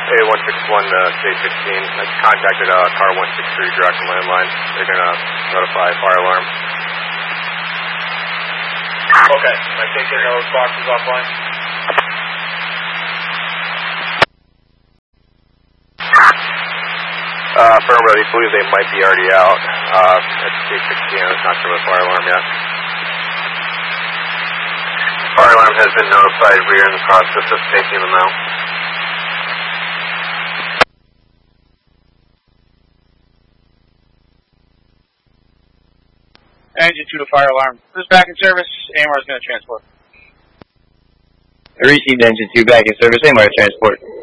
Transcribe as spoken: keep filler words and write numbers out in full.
A one six one to J sixteen. I contacted uh, car one six three direct landline. They're going to notify fire alarm. Okay. Am I taking those boxes offline? Uh, firmly believe they might be already out. Uh, at J sixteen, I was not sure about fire alarm yet. Fire alarm has been notified. We are in the process of taking them out. Engine two to fire alarm. This is back in service. A M R is going to transport. I received engine two back in service. A M R transport.